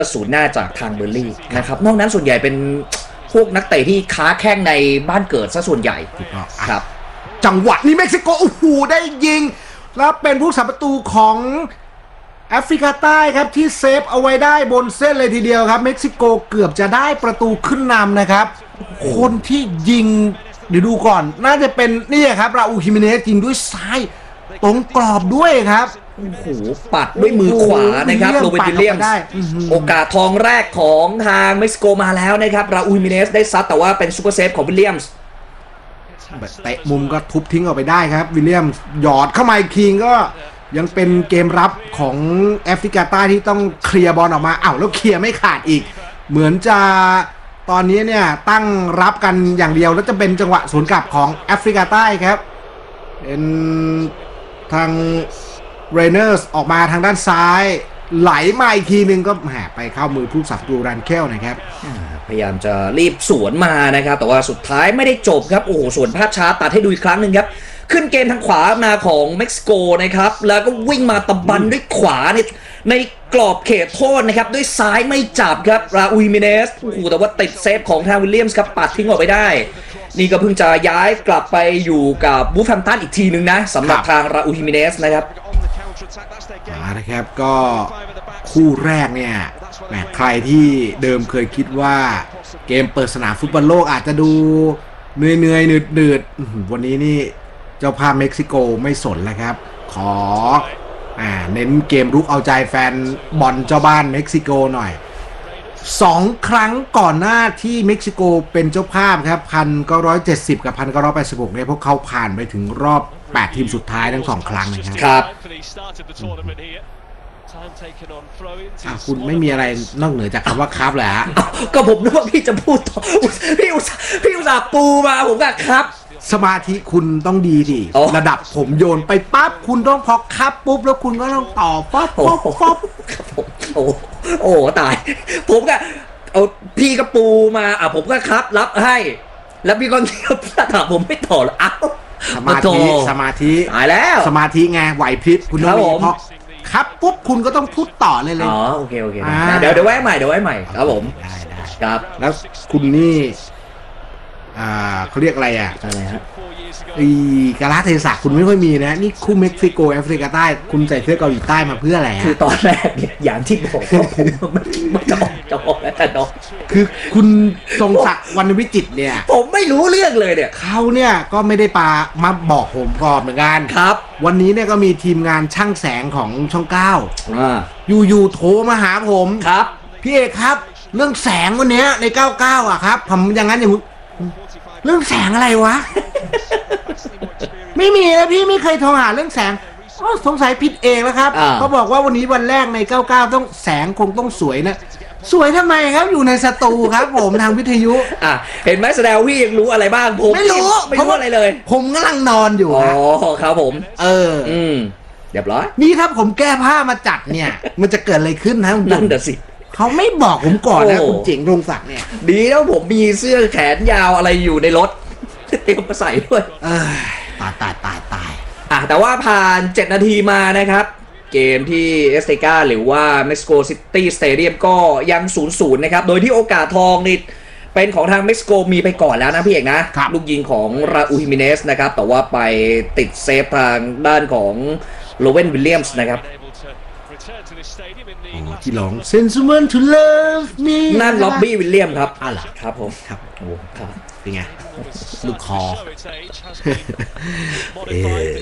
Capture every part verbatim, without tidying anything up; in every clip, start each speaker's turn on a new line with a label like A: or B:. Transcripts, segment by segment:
A: ศูนย์หน้าจากทางเบอร์ลี่นะครับนอกนั้นส่วนใหญ่เป็นพวกนักเตะที่ค้าแข้งในบ้านเกิดซะส่วนใหญ่ครับ
B: จังหวะนี้เม็กซิโกโอ้โหได้ยิงแล้วเป็นผู้สับประตูของแอฟริกาใต้ครับที่เซฟเอาไว้ได้บนเส้นเลยทีเดียวครับเม็กซิโกเกือบจะได้ประตูขึ้นนำนะครับคนที่ยิงเดี๋ยวดูก่อนน่าจะเป็นนี่ครับราอูล ฮิเมเนสยิงด้วยซ้ายตรงกรอบด้วยครับ
A: โอ้โหปัดด้วยมือขวานะครับโรเบิร์ต วิลเลียมส์โอกาสทองแรกของทางเม็กซิโกมาแล้วนะครับราอูล ฮิเมเนสได้ซัดแต่ว่าเป็นซูเปอร์เซฟของวิลเลียมส์
B: เตะมุมก็ทุบทิ้งออกไปได้ครับวิลเลียมส์หยอดเข้ามาอีกทีก็ยังเป็นเกมรับของแอฟริกาใต้ที่ต้องเคลียร์บอลออกมาอ้าวแล้วเคลียร์ไม่ขาดอีกเหมือนจะตอนนี้เนี่ยตั้งรับกันอย่างเดียวแล้วจะเป็นจังหวะสวนกลับของแอฟริกาใต้ครับเป็นทางเรเนอร์สออกมาทางด้านซ้ายไหลมาอีกทีนึงก็แหมไปเข้ามือผู้สับตูรันเคลนะครับ
A: พยายามจะรีบสวนมานะครับแต่ว่าสุดท้ายไม่ได้จบครับโอ้โหสวนภาพช้าตัดให้ดูอีกครั้งหนึ่งครับขึ้นเกมทางขวามาของเม็กซิโกนะครับแล้วก็วิ่งมาตะบันด้วยขวาในในกรอบเขตโทษนะครับด้วยซ้ายไม่จับครับราอูล ฮิเมเนสโอ้โหแต่ว่าติดเซฟของทางวิลเลียมส์ครับปัดทิ้งออกไปได้นี่ก็เพิ่งจะย้ายกลับไปอยู่กับวูฟแฮมป์ตันอีกทีนึงนะสำหรับทางราอูล ฮิเมเนสนะครับ
B: นะครับก็คู่แรกเนี่ยแหมใครที่เดิมเคยคิดว่าเกมเปิดสนามฟุตบอลโลกอาจจะดูเหนื่อยเหนื่อยหนืดหนืดวันนี้นี่เจ้าภาพเม็กซิโกไม่สนแล้วครับขออ่าเน้นเกมรุกเอาใจแฟนบอลเจ้าบ้านเม็กซิโกหน่อยสองครั้งก่อนหน้าที่เม็กซิโกเป็นเจ้าภาพครับพันเก้าร้อยเจ็ดสิบกับพันเก้าร้อยแปดสิบหกเนี่ยพวกเขาผ่านไปถึงรอบแปดทีมสุดท้ายทั้งสองครั้งนะครับ
A: ครับ
B: คุณไม่มีอะไรนอกเหนือจากคำว่าครับแหละ
A: ก็ผมนึกว่าพี่จะพูดต่อพี่อุตส่าห์พี่อุตส่าห์ปูมาผมก็ครับ
B: สมาธิคุณต้องดีดิระดับผมโยนไปปั๊บคุณต้องพอครับปุ๊บแล้วคุณก็ต้องต่อป๊อปป๊อปป๊อป
A: โอ้โอ้ตายผมก็เอาพี่ก็ปูมาอ่ะผมก็ครับรับให้แล้วพี่ก็เที่ยวถามผมไม่ต่อแล้วอ้าว
B: สมาธิสมาธิ
A: ตายแล้ว
B: สมาธิไงไหวพริบคุณต้องมีเพราะครับปุ๊บคุณก็ต้องพูดต่อเลยเลย
A: อ๋อโอเคโอเคเดี๋ยวเดี๋ยวไว้ใหม่เดี๋ยวไว้ใหม่ครับผม
B: ได้ได้
A: ครับ
B: แล้วคุณนี่อ่าเขาเรียกอะไรอ่ะ
A: อะไรฮะ
B: อีกาลาเทศะคุณไม่ค่อยมีนะนี่คู่เม็กซิโกแอฟริกาใต้คุณใส่เสื้อเกาหลีใต้มาเพื่ออะไร
A: คือตอนแรกเนี่ยอย่างที่บอกว่าผมมันมันจะออกจะออกแล้วแต่เนาะ
B: คือคุณทรงศักดิ์วรรณวิจิตรเนี่ย
A: ผมไม่รู้เรื่องเลยเนี่ย
B: เขาเนี่ยก็ไม่ได้ปามาบอกผมก่อนเหมือนกัน
A: ครับ
B: วันนี้เนี่ยก็มีทีมงานช่างแสงของช่องเก้า
A: อ่า
B: อยู่ๆโทรมาหาผม
A: ครับ
B: พี่เอกครับเรื่องแสงวันนี้ในเก้าเก้าอ่ะครับผมอย่างนั้นอย่างเรื่องแสงอะไรวะ ไม่มีนะพี่ไม่เคยโทรหาเรื่องแสงอ๋อสงสัยผิดเองแล้วครับเขาบอกว่าวันนี้วันแรกในเก้าเก้าต้องแสงคงต้องสวยนะสวยทำไมครับอยู่ในสตูครับผมทางวิทยุ
A: อ่ะเห็นไหมแสดงพี่ยังรู้อะไรบ้างผม
B: ไม่รู้
A: ไม่รู้อะไรเลย
B: ผมกำลังนอนอยู่
A: อ๋อครับผม
B: เออ
A: อืมเรียบร้อย
B: นี่ถ้าผมแก้ผ้ามาจัดเนี่ยมันจะเกิดอะไรขึ้นนะ
A: นั่นเดี๋ยวสิ
B: เขาไม่บอกผมก่อนนะคุณเจ๋งรงศักดิ์เนี่ย
A: ดีแล้วผมมีเสื้อแขนยาวอะไรอยู่ในรถเตรียมมาใส่ด้วย
B: เออตายตายตายตาย
A: อ่ะแต่ว่าผ่านเจ็ดนาทีมานะครับเกมที่เอสเตกาหรือว่าเม็กซิโกซิตี้สเตเดียมก็ยัง ศูนย์ศูนย์ นะครับโดยที่โอกาสทองนี่เป็นของทางเม็กซิโกมีไปก่อนแล้วนะพี่เอกนะลูกยิงของราอูล ฮิเมเนสนะครับแต่ว่าไปติดเซฟทางด้านของโรเวน วิลเลียมส์นะครับ
B: ที่ร้อง Sentiment to Love Me
A: นั่นล็อบบี้วิลเลียมครับ
B: อ่ะเหรอ
A: ครับผม
B: ครับ
A: โอ้ครับ
B: เป็นไงลูกคอเอ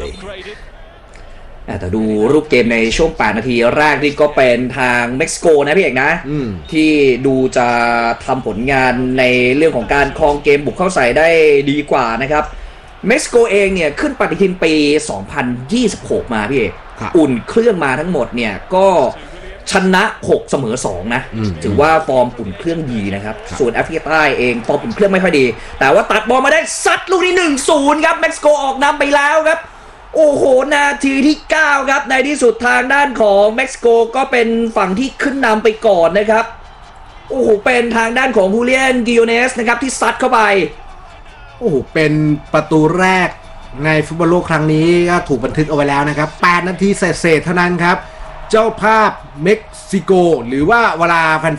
A: อแต่ดูรูปเกมในช่วงแปดนาทีแรกนี่ก็เป็นทางเม็กซิโกนะพี่เอกนะที่ดูจะทำผลงานในเรื่องของการครองเกมบุกเข้าใส่ได้ดีกว่านะครับเม็กซิโกเองเนี่ยขึ้นปฏิทินปีสองพันยี่สิบหกมาพี่เอกอุ่นเครื่องมาทั้งหมดเนี่ยก็ชนะหกเสมอสองนะถือว่าฟอร์มอุ่นเครื่องดีนะครับส่วนแอฟริกาใต้เองฟอร์มอุ่นเครื่องไม่ค่อยดีแต่ว่าตัดบอลมาได้ซัดลูกนี้ หนึ่งศูนย์ ครับเม็กซิโกออกนำไปแล้วครับโอ้โหนาทีที่เก้าครับในที่สุดทางด้านของเม็กซิโกก็เป็นฝั่งที่ขึ้นนำไปก่อนนะครับโอ้โหเป็นทางด้านของฮูเลียน กิโยเนสนะครับที่ซัดเข้าไป
B: โอ้โหเป็นประตูแรกในฟุตบอลโลกครั้งนี้ก็ถูกบันทึกเอาไว้แล้วนะครับแปดนาทีเศษๆเท่านั้นครับเจ้าภาพเม็กซิโกหรือว่าเวลาแ